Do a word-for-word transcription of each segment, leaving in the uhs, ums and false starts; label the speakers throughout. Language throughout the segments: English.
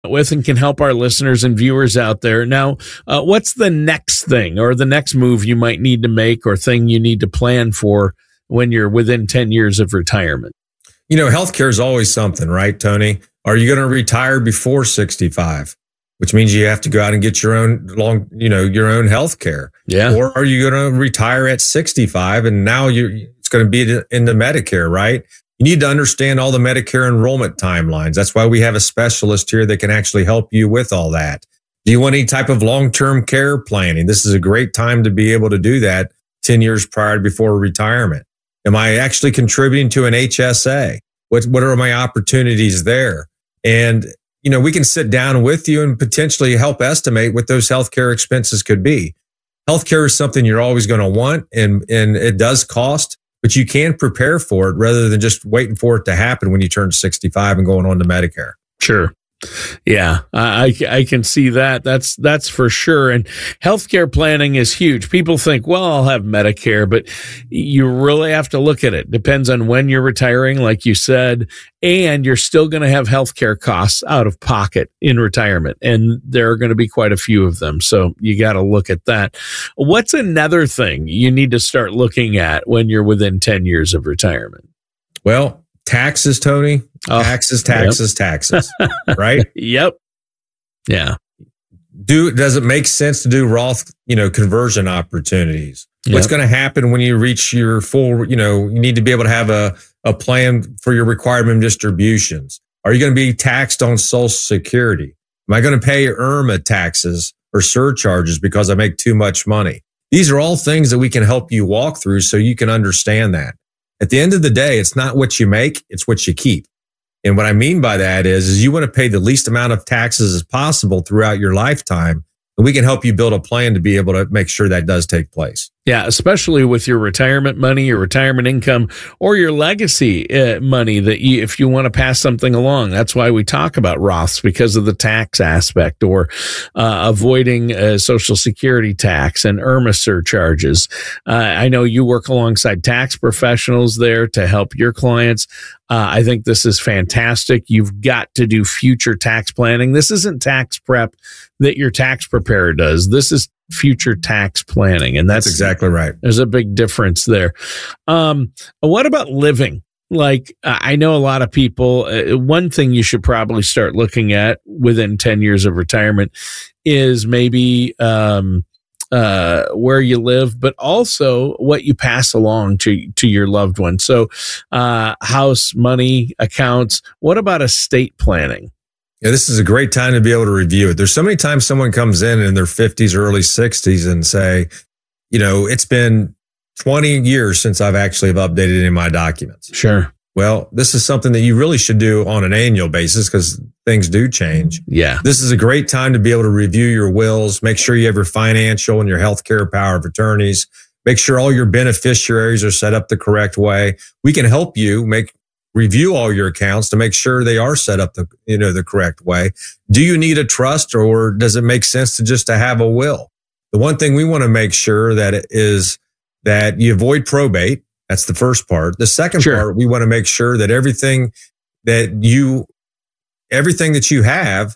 Speaker 1: with and can help our listeners and viewers out there. Now, uh, what's the next thing or the next move you might need to make or thing you need to plan for when you're within ten years of retirement?
Speaker 2: You know, healthcare is always something, right, Tony? Are you going to retire before sixty-five? Which means you have to go out and get your own long, you know, your own healthcare.
Speaker 1: Yeah.
Speaker 2: Or are you going to retire at sixty-five and now you're, it's going to be in the Medicare, right? You need to understand all the Medicare enrollment timelines. That's why we have a specialist here that can actually help you with all that. Do you want any type of long-term care planning? This is a great time to be able to do that ten years prior to before retirement. Am I actually contributing to an H S A? What, what are my opportunities there? And, you know, we can sit down with you and potentially help estimate what those healthcare expenses could be. Healthcare is something you're always going to want, and, and it does cost, but you can prepare for it rather than just waiting for it to happen when you turn sixty-five and going on to Medicare.
Speaker 1: Sure. Yeah, I, I can see that. That's that's for sure. And healthcare planning is huge. People think, well, I'll have Medicare, but you really have to look at it. Depends on when you're retiring, like you said, and you're still going to have healthcare costs out of pocket in retirement. And there are going to be quite a few of them. So you got to look at that. What's another thing you need to start looking at when you're within ten years of retirement?
Speaker 2: Well, taxes, Tony.
Speaker 1: Oh,
Speaker 2: taxes, taxes, yep. taxes. Right?
Speaker 1: Yep. Yeah.
Speaker 2: Do does it make sense to do Roth, you know, conversion opportunities? Yep. What's going to happen when you reach your full, you know, you need to be able to have a, a plan for your required minimum distributions. Are you going to be taxed on Social Security? Am I going to pay I R M A taxes or surcharges because I make too much money? These are all things that we can help you walk through so you can understand that. At the end of the day, it's not what you make, it's what you keep. And what I mean by that is, is you want to pay the least amount of taxes as possible throughout your lifetime. And we can help you build a plan to be able to make sure that does take place.
Speaker 1: Yeah, especially with your retirement money, your retirement income, or your legacy uh, money that you, if you want to pass something along. That's why we talk about Roths, because of the tax aspect, or uh, avoiding uh, Social Security tax and I R M A surcharges. Uh, I know you work alongside tax professionals there to help your clients. Uh, I think this is fantastic. You've got to do future tax planning. This isn't tax prep that your tax preparer does. This is future tax planning. And that's,
Speaker 2: that's exactly right.
Speaker 1: There's a big difference there. Um, what about living? Like, uh, I know a lot of people, uh, one thing you should probably start looking at within ten years of retirement is maybe, um, uh, where you live, but also what you pass along to, to your loved one. So, uh, house, money, accounts. What about estate planning?
Speaker 2: Yeah, this is a great time to be able to review it. There's so many times someone comes in in their fifties or early sixties and say, you know, it's been twenty years since I've actually have updated any of my documents.
Speaker 1: Sure.
Speaker 2: Well, this is something that you really should do on an annual basis because things do change.
Speaker 1: Yeah.
Speaker 2: This is a great time to be able to review your wills, make sure you have your financial and your healthcare power of attorneys, make sure all your beneficiaries are set up the correct way. We can help you make review all your accounts to make sure they are set up the, you know, the correct way. Do you need a trust, or does it make sense to just to have a will? The one thing we want to make sure that it is that you avoid probate. That's the first part. The second
Speaker 1: Sure.
Speaker 2: part, we want to make sure that everything that you, everything that you have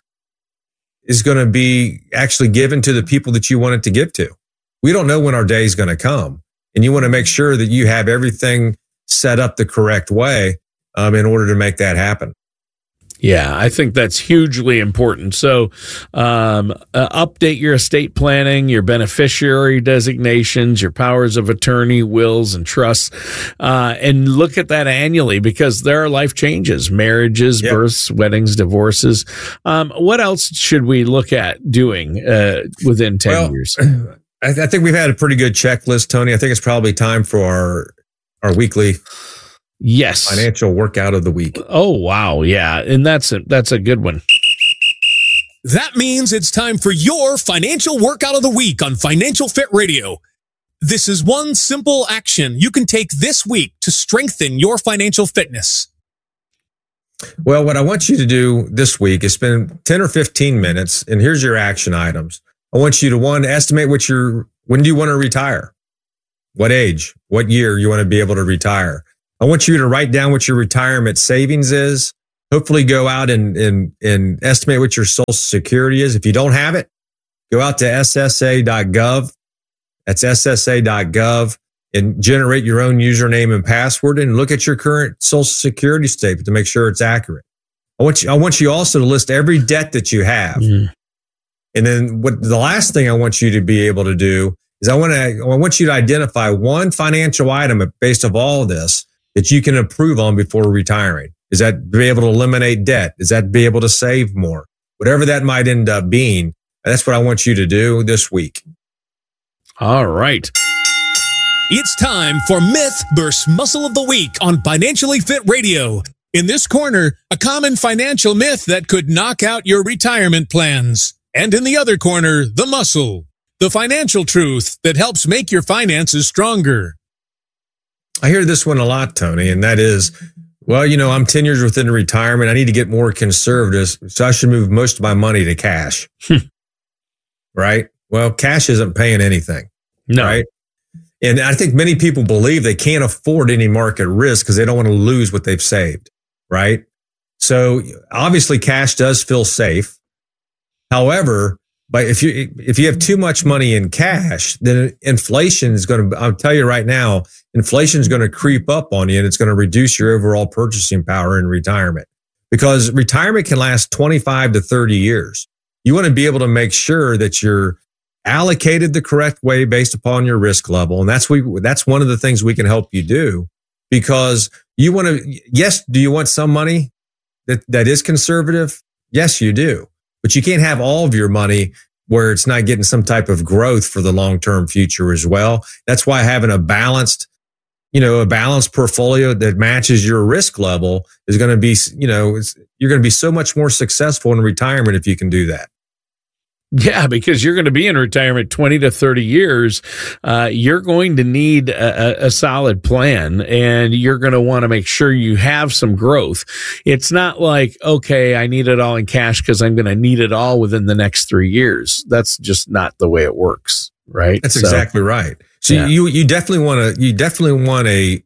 Speaker 2: is going to be actually given to the people that you want it to give to. We don't know when our day is going to come, and you want to make sure that you have everything set up the correct way Um, in order to make that happen.
Speaker 1: Yeah, I think that's hugely important. So um, uh, update your estate planning, your beneficiary designations, your powers of attorney, wills, and trusts, uh, and look at that annually because there are life changes, marriages,
Speaker 2: yep.
Speaker 1: births, weddings, divorces. Um, what else should we look at doing uh, within ten
Speaker 2: well,
Speaker 1: years?
Speaker 2: I, th- I think we've had a pretty good checklist, Tony. I think it's probably time for our our weekly
Speaker 1: Yes.
Speaker 2: financial workout of the week.
Speaker 1: Oh, wow. Yeah. And that's a, that's a good one.
Speaker 3: That means it's time for your financial workout of the week on Financial Fit Radio. This is one simple action you can take this week to strengthen your financial fitness.
Speaker 2: Well, what I want you to do this week is spend ten or fifteen minutes, and here's your action items. I want you to, one, estimate what your, when do you want to retire? What age? What year you want to be able to retire? I want you to write down what your retirement savings is, hopefully go out and, and, and estimate what your Social Security is. If you don't have it, go out to S S A dot gov. That's S S A dot gov and generate your own username and password and look at your current Social Security statement to make sure it's accurate. I want you, I want you also to list every debt that you have. Mm. And then what the last thing I want you to be able to do is I want to, I want you to identify one financial item based off all of this that you can improve on before retiring. Is that be able to eliminate debt? Is that be able to save more? Whatever that might end up being, that's what I want you to do this week.
Speaker 1: All right.
Speaker 3: It's time for Myth versus Muscle of the Week on Financially Fit Radio. In this corner, a common financial myth that could knock out your retirement plans. And in the other corner, the muscle, the financial truth that helps make your finances stronger.
Speaker 2: I hear this one a lot, Tony, and that is, well, you know, I'm ten years within retirement. I need to get more conservative, so I should move most of my money to cash. Right? Well, cash isn't paying anything.
Speaker 1: No.
Speaker 2: Right? And I think many people believe they can't afford any market risk because they don't want to lose what they've saved. Right? So obviously cash does feel safe. However, but if you if you have too much money in cash, then inflation is going to, I'll tell you right now, inflation is going to creep up on you and it's going to reduce your overall purchasing power in retirement because retirement can last twenty-five to thirty years. You want to be able to make sure that you're allocated the correct way based upon your risk level. And that's we that's one of the things we can help you do because you want to, yes, do you want some money that, that is conservative? Yes, you do. But you can't have all of your money where it's not getting some type of growth for the long-term future as well. That's why having a balanced, you know, a balanced portfolio that matches your risk level is going to be, you know, it's, you're going to be so much more successful in retirement if you can do that.
Speaker 1: Yeah, because you're going to be in retirement twenty to thirty years. Uh, you're going to need a, a solid plan and you're going to want to make sure you have some growth. It's not like, okay, I need it all in cash because I'm going to need it all within the next three years. That's just not the way it works, right?
Speaker 2: That's
Speaker 1: so,
Speaker 2: exactly right. So yeah. you, you definitely want to, you definitely want a,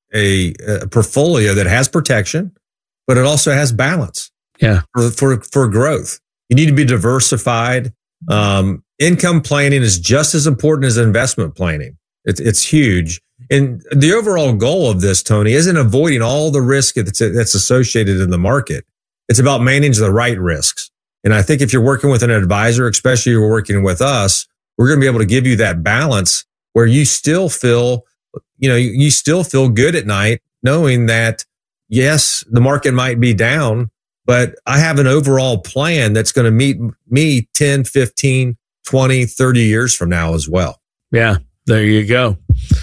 Speaker 2: a, a portfolio that has protection, but it also has balance.
Speaker 1: Yeah.
Speaker 2: For, for, for growth. You need to be diversified. Um, income planning is just as important as investment planning. It's, it's huge. And the overall goal of this, Tony, isn't avoiding all the risk that's, that's associated in the market. It's about managing the right risks. And I think if you're working with an advisor, especially if you're working with us, we're going to be able to give you that balance where you still feel, you know, you still feel good at night knowing that, yes, the market might be down, but I have an overall plan that's going to meet me ten, fifteen, twenty, thirty years from now as well.
Speaker 1: Yeah, there you go.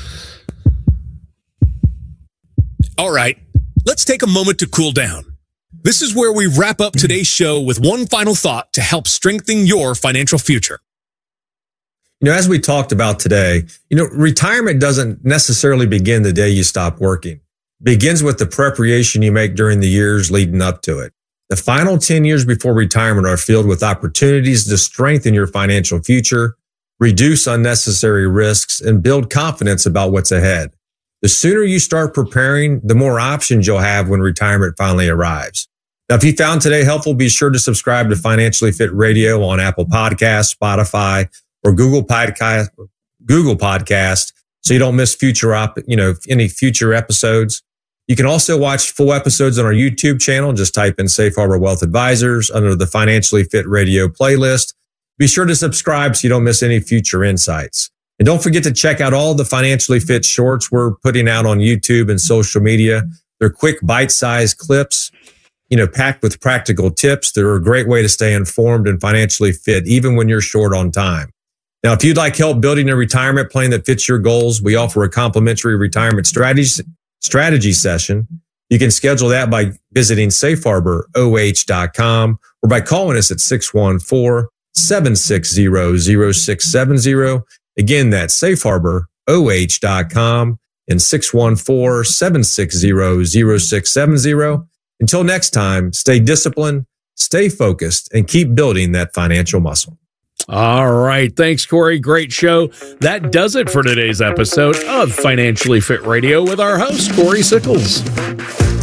Speaker 3: All right, let's take a moment to cool down. This is where we wrap up today's show with one final thought to help strengthen your financial future.
Speaker 2: You know, as we talked about today, you know, retirement doesn't necessarily begin the day you stop working. It begins with the preparation you make during the years leading up to it. The final ten years before retirement are filled with opportunities to strengthen your financial future, reduce unnecessary risks, and build confidence about what's ahead. The sooner you start preparing, the more options you'll have when retirement finally arrives. Now, if you found today helpful, be sure to subscribe to Financially Fit Radio on Apple Podcasts, Spotify, or Google Podcast, Google Podcast, so you don't miss future op, you know, any future episodes. You can also watch full episodes on our YouTube channel. Just type in Safe Harbor Wealth Advisors under the Financially Fit Radio playlist. Be sure to subscribe so you don't miss any future insights. And don't forget to check out all the Financially Fit shorts we're putting out on YouTube and social media. They're quick, bite-sized clips, you know, packed with practical tips. They're a great way to stay informed and financially fit, even when you're short on time. Now, if you'd like help building a retirement plan that fits your goals, we offer a complimentary retirement strategy strategy session. You can schedule that by visiting safe harbor o h dot com or by calling us at six one four, seven six zero, zero six seven zero. Again, that's safe harbor o h dot com and six one four, seven six zero, zero six seven zero. Until next time, stay disciplined, stay focused, and keep building that financial muscle.
Speaker 1: All right. Thanks, Corey. Great show. That does it for today's episode of Financially Fit Radio with our host, Corey Sickles.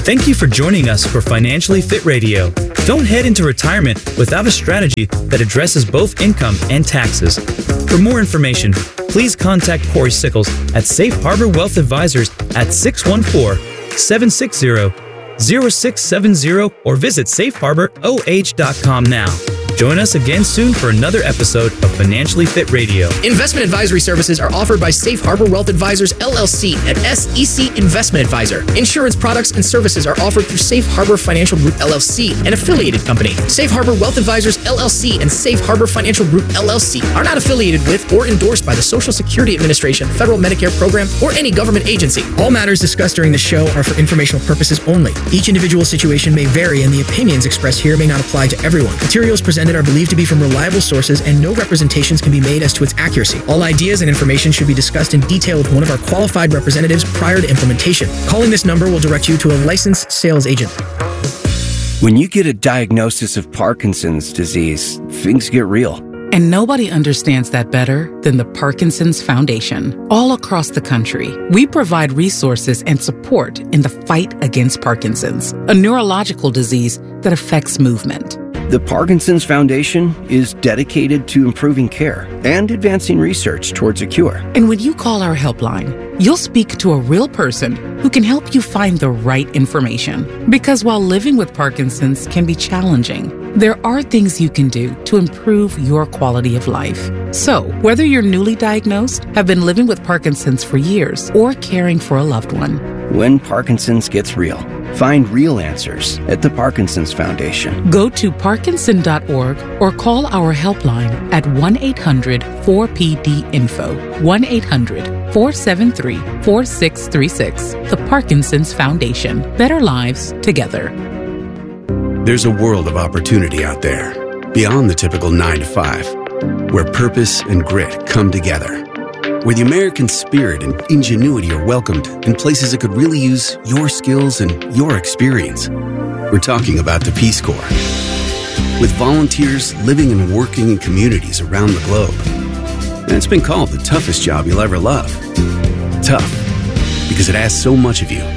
Speaker 4: Thank you for joining us for Financially Fit Radio. Don't head into retirement without a strategy that addresses both income and taxes. For more information, please contact Corey Sickles at Safe Harbor Wealth Advisors at six one four, seven six zero, zero six seven zero or visit safe harbor o h dot com now. Join us again soon for another episode of Financially Fit Radio.
Speaker 5: Investment advisory services are offered by Safe Harbor Wealth Advisors, L L C, and S E C Investment Advisor. Insurance products and services are offered through Safe Harbor Financial Group, L L C, an affiliated company. Safe Harbor Wealth Advisors, L L C, and Safe Harbor Financial Group, L L C, are not affiliated with or endorsed by the Social Security Administration, Federal Medicare Program, or any government agency. All matters discussed during the show are for informational purposes only. Each individual situation may vary, and the opinions expressed here may not apply to everyone. Materials presented are believed to be from reliable sources, and no representations can be made as to its accuracy. All ideas and information should be discussed in detail with one of our qualified representatives prior to implementation. Calling this number will direct you to a licensed sales agent.
Speaker 6: When you get a diagnosis of Parkinson's disease, things get real.
Speaker 7: And nobody understands that better than the Parkinson's Foundation. All across the country, we provide resources and support in the fight against Parkinson's, a neurological disease that affects movement.
Speaker 6: The Parkinson's Foundation is dedicated to improving care and advancing research towards a cure.
Speaker 7: And when you call our helpline, you'll speak to a real person who can help you find the right information. Because while living with Parkinson's can be challenging, there are things you can do to improve your quality of life. So, whether you're newly diagnosed, have been living with Parkinson's for years, or caring for a loved one,
Speaker 6: when Parkinson's gets real, find real answers at the Parkinson's Foundation.
Speaker 7: Go to parkinson dot org or call our helpline at one eight hundred four P D info, one eight hundred four seven three four six three six. The Parkinson's Foundation. Better lives together.
Speaker 8: There's a world of opportunity out there, beyond the typical nine to five, where purpose and grit come together, where the American spirit and ingenuity are welcomed in places that could really use your skills and your experience. We're talking about the Peace Corps. With volunteers living and working in communities around the globe. And it's been called the toughest job you'll ever love. Tough, because it asks so much of you.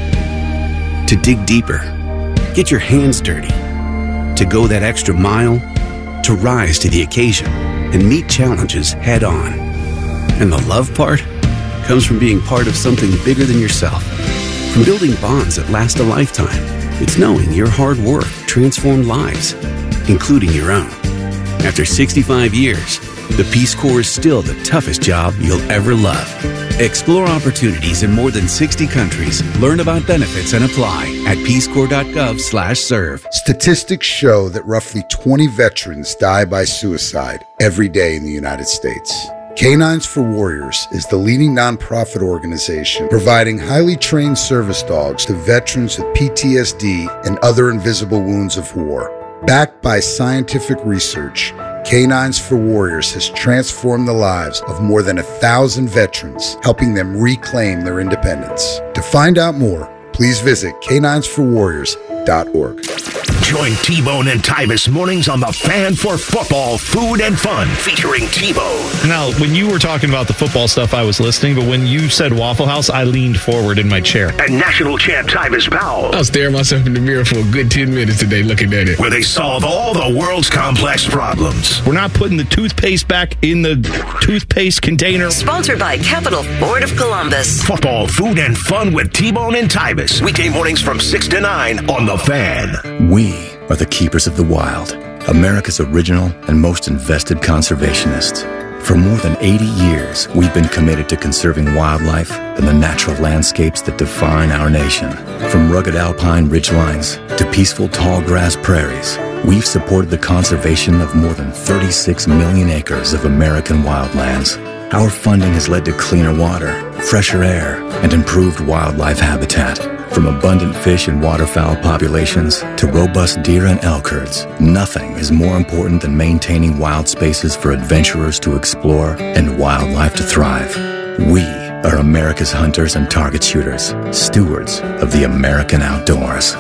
Speaker 8: To dig deeper, get your hands dirty, to go that extra mile, to rise to the occasion and meet challenges head on. And the love part comes from being part of something bigger than yourself. From building bonds that last a lifetime. It's knowing your hard work transformed lives, including your own. After sixty-five years, the Peace Corps is still the toughest job you'll ever love. Explore opportunities in more than sixty countries. Learn about benefits and apply at peacecorps.gov slash serve.
Speaker 9: Statistics show that roughly twenty veterans die by suicide every day in the United States. Canines for Warriors is the leading nonprofit organization providing highly trained service dogs to veterans with P T S D and other invisible wounds of war. Backed by scientific research, Canines for Warriors has transformed the lives of more than a thousand veterans, helping them reclaim their independence. To find out more, please visit canines for warriors dot org.
Speaker 10: Join T-Bone and Tybus mornings on the Fan for Football, Food and Fun, featuring T-Bone.
Speaker 11: Now, when you were talking about the football stuff, I was listening, but when you said Waffle House, I leaned forward in my chair.
Speaker 10: And national champ Tybus Powell.
Speaker 12: I was staring myself in the mirror for a good ten minutes today looking at it.
Speaker 10: Where they solve all the world's complex problems.
Speaker 11: We're not putting the toothpaste back in the toothpaste container.
Speaker 13: Sponsored by Capital Ford of Columbus.
Speaker 10: Football, Food and Fun with T-Bone and Tybus. Weekday mornings from six to nine on The Fan.
Speaker 14: We are the keepers of the wild, America's original and most invested conservationists. For more than eighty years, we've been committed to conserving wildlife and the natural landscapes that define our nation. From rugged alpine ridgelines to peaceful tall grass prairies, we've supported the conservation of more than thirty-six million acres of American wildlands. Our funding has led to cleaner water, fresher air, and improved wildlife habitat. From abundant fish and waterfowl populations to robust deer and elk herds, nothing is more important than maintaining wild spaces for adventurers to explore and wildlife to thrive. We are America's hunters and target shooters, stewards of the American outdoors.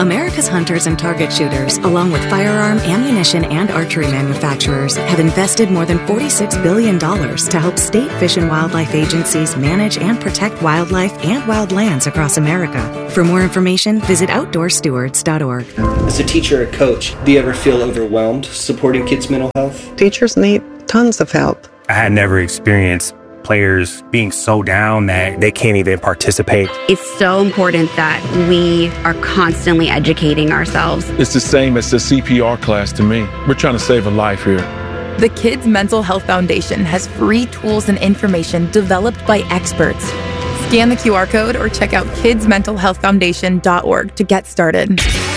Speaker 15: America's hunters and target shooters, along with firearm, ammunition, and archery manufacturers, have invested more than forty-six billion dollars to help state fish and wildlife agencies manage and protect wildlife and wild lands across America. For more information, visit outdoor stewards dot org.
Speaker 16: As a teacher or coach, do you ever feel overwhelmed supporting kids' mental health?
Speaker 17: Teachers need tons of help.
Speaker 18: I had never experienced players being so down that they can't even participate.
Speaker 19: It's so important that we are constantly educating ourselves.
Speaker 20: It's the same as the C P R class to me. We're trying to save a life here.
Speaker 21: The Kids Mental Health Foundation has free tools and information developed by experts. Scan the Q R code or check out kids mental health foundation dot org to get started.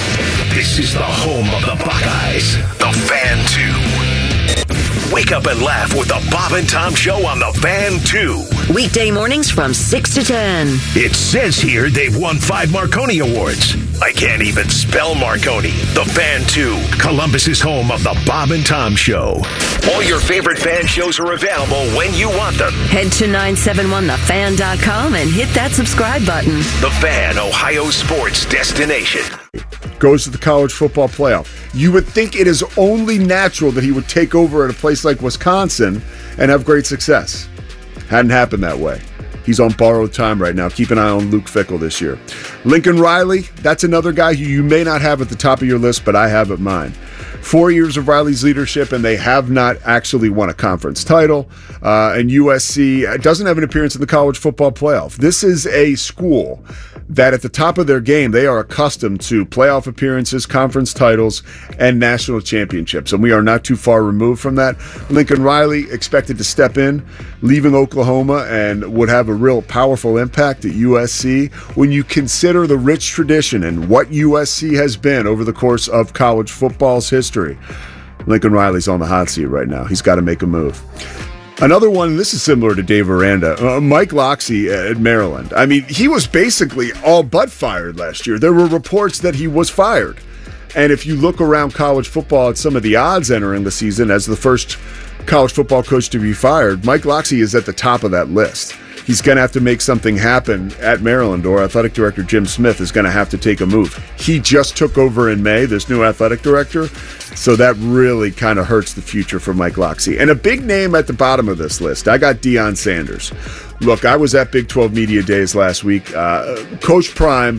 Speaker 10: This is the home of the Buckeyes, the Fan two. Wake up and laugh with the Bob and Tom Show on the Fan two.
Speaker 13: Weekday mornings from six to ten.
Speaker 10: It says here they've won five Marconi Awards. I can't even spell Marconi. The Fan two, Columbus's home of the Bob and Tom Show. All your favorite Fan shows are available when you want them.
Speaker 13: Head to nine seven one the fan dot com and hit that subscribe button.
Speaker 10: The Fan, Ohio sports destination.
Speaker 22: Goes to the college football playoff. You would think it is only natural that he would take over at a place like Wisconsin and have great success. Hadn't happened that way. He's on borrowed time right now. Keep an eye on Luke Fickell this year. Lincoln Riley, that's another guy who you may not have at the top of your list, but I have at mine. Four years of Riley's leadership, and they have not actually won a conference title. Uh, and U S C doesn't have an appearance in the college football playoff. This is a school that at the top of their game, they are accustomed to playoff appearances, conference titles, and national championships. And we are not too far removed from that. Lincoln Riley expected to step in, leaving Oklahoma, and would have a real powerful impact at U S C. When you consider the rich tradition and what U S C has been over the course of college football's history, Lincoln Riley's on the hot seat right now. He's got to make a move. Another one, this is similar to Dave Aranda, uh, Mike Locksley at Maryland. I mean, he was basically all but fired last year. There were reports that he was fired. And if you look around college football at some of the odds entering the season as the first college football coach to be fired, Mike Locksley is at the top of that list. He's going to have to make something happen at Maryland, or athletic director Jim Smith is going to have to take a move. He just took over in May, this new athletic director, so that really kind of hurts the future for Mike Locksley. And a big name at the bottom of this list, I got Deion Sanders. Look, I was at Big twelve Media Days last week. Uh, Coach Prime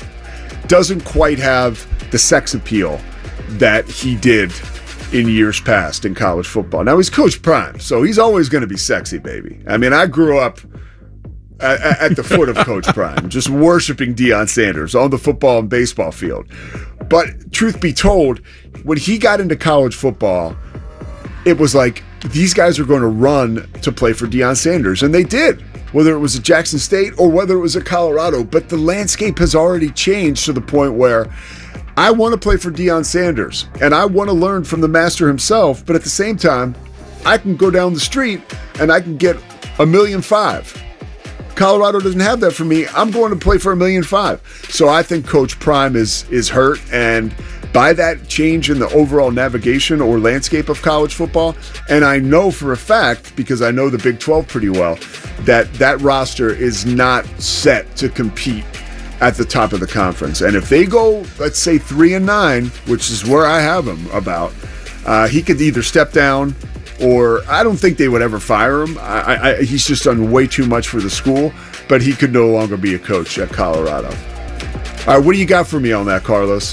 Speaker 22: doesn't quite have the sex appeal that he did in years past in college football. Now, he's Coach Prime, so he's always going to be sexy, baby. I mean, I grew up at, at the foot of Coach Prime, just worshiping Deion Sanders on the football and baseball field. But truth be told, when he got into college football, it was like these guys are going to run to play for Deion Sanders, and they did, whether it was at Jackson State or whether it was at Colorado. But the landscape has already changed to the point where I want to play for Deion Sanders, and I want to learn from the master himself, but at the same time, I can go down the street and I can get a million five. Colorado doesn't have that for me. I'm going to play for a million five. So I think Coach Prime is is hurt, and by that change in the overall navigation or landscape of college football, and I know for a fact, because I know the Big twelve pretty well, that that roster is not set to compete at the top of the conference. And if they go, let's say three and nine, which is where I have him about, uh, he could either step down, or I don't think they would ever fire him. I, I, he's just done way too much for the school, but he could no longer be a coach at Colorado. All right, what do you got for me on that, Carlos?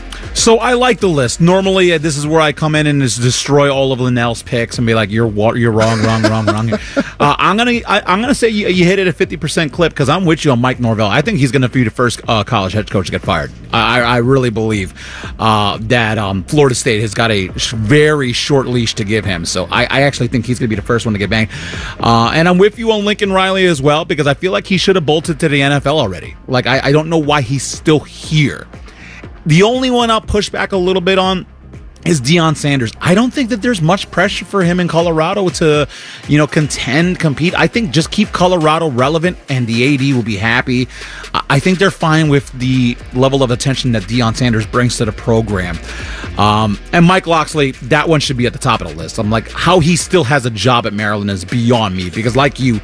Speaker 23: So I like the list. Normally, uh, this is where I come in and just destroy all of Linnell's picks and be like, "You're you're wrong, wrong, wrong, wrong." Uh, I'm gonna I, I'm gonna say you, you hit it at fifty percent clip, because I'm with you on Mike Norvell. I think he's gonna be the first uh, college head coach to get fired. I, I really believe uh, that um, Florida State has got a sh- very short leash to give him. So I, I actually think he's gonna be the first one to get banged. Uh, and I'm with you on Lincoln Riley as well, because I feel like he should have bolted to the N F L already. Like I, I don't know why he's still here. The only one I'll push back a little bit on is Deion Sanders. I don't think that there's much pressure for him in Colorado to, you know, contend, compete. I think just keep Colorado relevant and the A D will be happy. I think they're fine with the level of attention that Deion Sanders brings to the program. Um, and Mike Locksley, that one should be at the top of the list. I'm like, how he still has a job at Maryland is beyond me, because like you,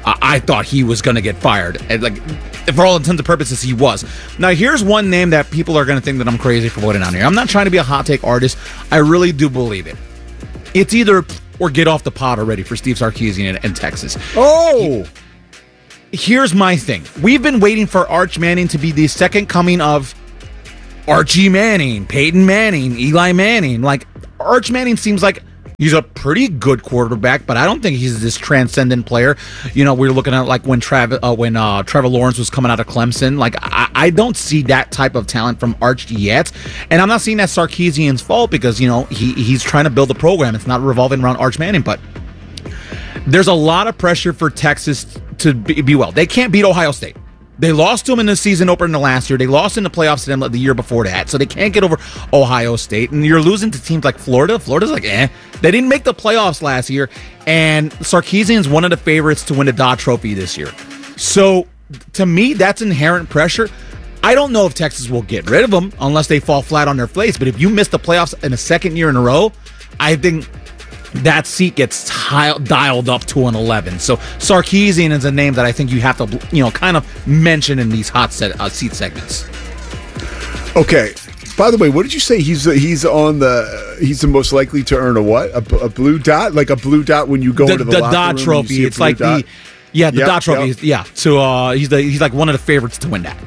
Speaker 23: I, I thought he was going to get fired. And like, for all intents and purposes, he was. Now, here's one name that people are going to think that I'm crazy for putting on here. I'm not trying to be a hot take artist. I really do believe it. It's either or get off the pot already for Steve Sarkisian in Texas.
Speaker 22: Oh!
Speaker 23: Here's my thing. We've been waiting for Arch Manning to be the second coming of Archie Manning, Peyton Manning, Eli Manning. Like, Arch Manning seems like he's a pretty good quarterback, but I don't think he's this transcendent player. You know, we were looking at like when Trav, uh, when uh, Trevor Lawrence was coming out of Clemson. Like, I, I don't see that type of talent from Arch yet. And I'm not saying that's Sarkisian's fault because, you know, he he's trying to build a program. It's not revolving around Arch Manning, but there's a lot of pressure for Texas to be, be well. They can't beat Ohio State. They lost to them in the season opener last year. They lost in the playoffs to them the year before that. So they can't get over Ohio State. And you're losing to teams like Florida. Florida's like, eh. They didn't make the playoffs last year. And Sarkisian's one of the favorites to win the Dodd Trophy this year. So to me, that's inherent pressure. I don't know if Texas will get rid of them unless they fall flat on their face. But if you miss the playoffs in a second year in a row, I think that seat gets tile- dialed up to an eleven. So Sarkisian is a name that I think you have to, you know, kind of mention in these hot set, uh, seat segments.
Speaker 22: Okay. By the way, what did you say? He's he's on the he's the most likely to earn a what? A, a blue dot, like a blue dot when you go
Speaker 23: the,
Speaker 22: into the,
Speaker 23: the
Speaker 22: locker
Speaker 23: Dodd
Speaker 22: room
Speaker 23: Trophy. It's like
Speaker 22: dot?
Speaker 23: the yeah the
Speaker 22: yep,
Speaker 23: Dodd Trophy.
Speaker 22: Yep.
Speaker 23: Yeah. So uh, he's the he's like one of the favorites to win that.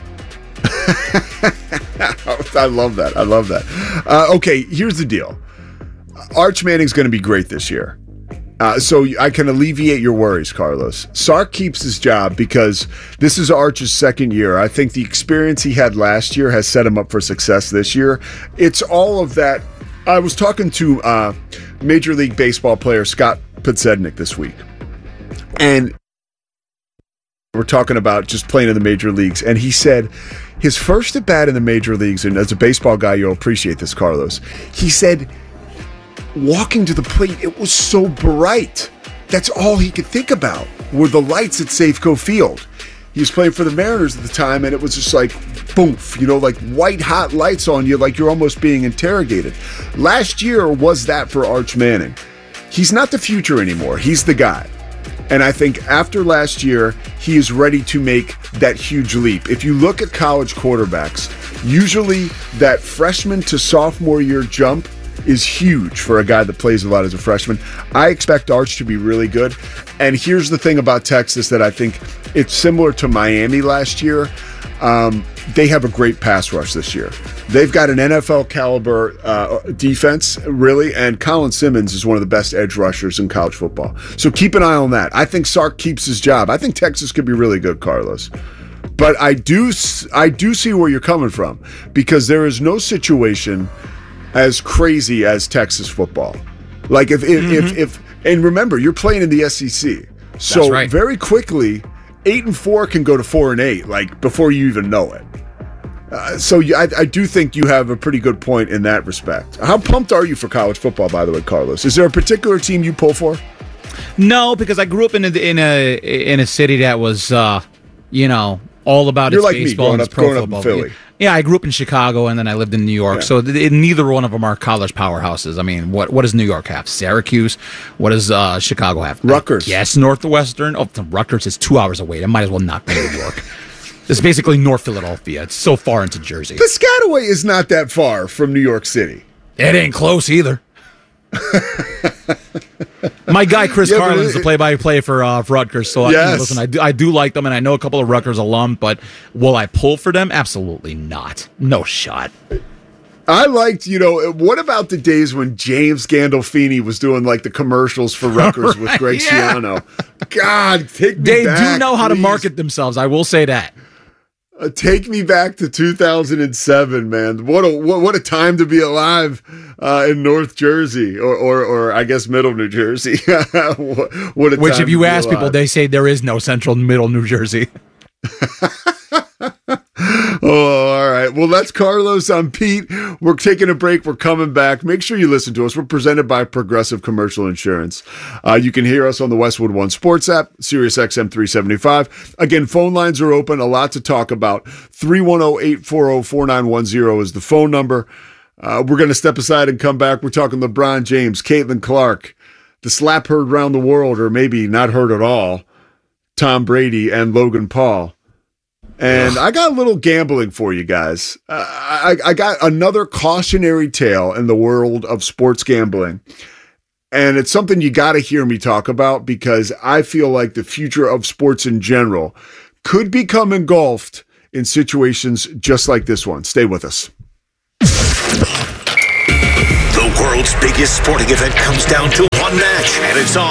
Speaker 22: I love that. I love that. Uh, okay, here's the deal. Arch Manning's going to be great this year. Uh, so I can alleviate your worries, Carlos. Sark keeps his job because this is Arch's second year. I think the experience he had last year has set him up for success this year. It's all of that. I was talking to uh, Major League Baseball player Scott Podsednik this week, and we're talking about just playing in the major leagues, and he said his first at bat in the major leagues, and as a baseball guy, you'll appreciate this, Carlos. He said walking to the plate, it was so bright. That's all he could think about were the lights at Safeco Field. He was playing for the Mariners at the time, and it was just like, boom, you know, like white hot lights on you, like you're almost being interrogated. Last year was that for Arch Manning. He's not the future anymore. He's the guy. And I think after last year, he is ready to make that huge leap. If you look at college quarterbacks, usually that freshman to sophomore year jump is huge for a guy that plays a lot as a freshman. I expect Arch to be really good. And here's the thing about Texas that I think it's similar to Miami last year. Um, they have a great pass rush this year. They've got an N F L caliber uh, defense, really, and Colin Simmons is one of the best edge rushers in college football. So keep an eye on that. I think Sark keeps his job. I think Texas could be really good, Carlos. But I do, I do see where you're coming from because there is no situation as crazy as Texas football. Like if if, mm-hmm. if if and remember, you're playing in the S E C, so
Speaker 23: That's right.
Speaker 22: very quickly, eight and four can go to four and eight, like before you even know it. Uh, so you, I, I do think you have a pretty good point in that respect. How pumped are you for college football, by the way, Carlos? Is there a particular team you pull for?
Speaker 23: No, because I grew up in a in a in a city that was, uh, you know, all about
Speaker 22: You're
Speaker 23: its
Speaker 22: like
Speaker 23: baseball
Speaker 22: me,
Speaker 23: and its
Speaker 22: up,
Speaker 23: pro football.
Speaker 22: Up in Philly.
Speaker 23: Yeah, I grew up in Chicago and then I lived in New York. Yeah. So th- th- neither one of them are college powerhouses. I mean, what what does New York have? Syracuse. What does uh, Chicago have?
Speaker 22: Rutgers.
Speaker 23: Yes, Northwestern. Oh, Rutgers is two hours away. That might as well not be New York. It's basically North Philadelphia. It's so far into Jersey.
Speaker 22: Piscataway is not that far from New York City.
Speaker 23: It ain't close either. My guy Chris yeah, Carlin is the play-by-play for, uh, for Rutgers, so yes. I, you know, listen, I do, I do like them, and I know a couple of Rutgers alum, but will I pull for them? Absolutely not. No shot.
Speaker 22: I liked, you know, what about the days when James Gandolfini was doing like the commercials for Rutgers right, with Greg yeah. Schiano? God, take me
Speaker 23: they
Speaker 22: back.
Speaker 23: They do know how
Speaker 22: please.
Speaker 23: to market themselves, I will say that.
Speaker 22: Uh, take me back to two thousand seven, man. What a what, what a time to be alive uh, in North Jersey, or, or or I guess Middle New Jersey. what, what a
Speaker 23: Which,
Speaker 22: time
Speaker 23: if you
Speaker 22: to
Speaker 23: ask
Speaker 22: be
Speaker 23: people, they say there is no Central Middle New Jersey.
Speaker 22: Oh, all right. Well, that's Carlos. I'm Pete. We're taking a break. We're coming back. Make sure you listen to us. We're presented by Progressive Commercial Insurance. Uh, you can hear us on the Westwood One Sports app, Sirius X M three seventy-five. Again, phone lines are open. A lot to talk about. three one zero, eight four zero, four nine one zero is the phone number. Uh, we're going to step aside and come back. We're talking LeBron James, Caitlin Clark, the slap heard around the world, or maybe not heard at all. Tom Brady and Logan Paul. And I got a little gambling for you guys. Uh, I, I got another cautionary tale in the world of sports gambling. And it's something you got to hear me talk about because I feel like the future of sports in general could become engulfed in situations just like this one. Stay with us.
Speaker 10: The world's biggest sporting event comes down to one match, and it's on